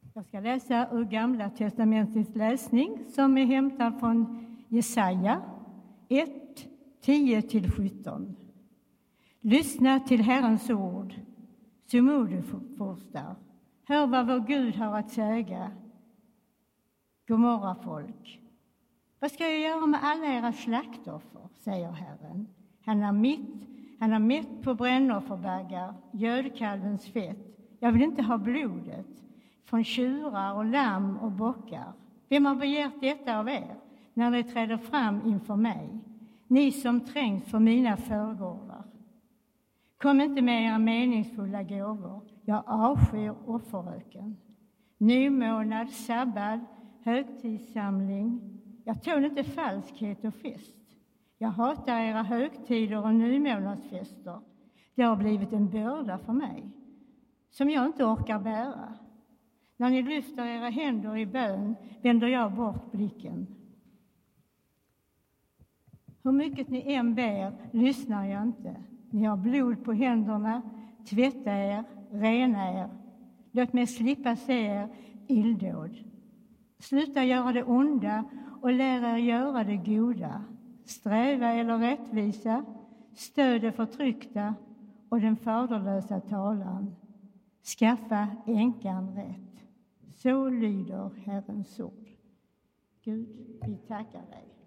Jag ska läsa ur Gamla testamentets läsning som är hämtad från Jesaja 1, 10-17. Lyssna till Herrens ord, Sumuduforstar. Hör vad vår Gud har att säga. Gomorra folk. Vad ska jag göra med alla era slaktoffer, säger Herren. Han har mätt på brännofferbaggar, gödkalvens fett. Jag vill inte ha blodet från tjurar och lamm och bockar. Vem har begärt detta av er när ni träder fram inför mig? Ni som trängs för mina förgårdar. Kom inte med era meningsfulla gåvor. Jag avskyr offerröken. Nymånad, sabbad, högtidssamling. Jag tål inte falskhet och fest. Jag hatar era högtider och nymånadsfester. Det har blivit en börda för mig som jag inte orkar bära. När ni lyfter era händer i bön vänder jag bort blicken. Hur mycket ni än ber lyssnar jag inte. Ni har blod på händerna, tvätta er, rena er. Låt mig slippa se er illdåd. Sluta göra det onda och lär er göra det goda. Sträva eller rättvisa, stöd det förtryckta och den faderlösa talan. Skaffa änkan rätt. Så lyder Herrens ord. Gud, vi tackar dig.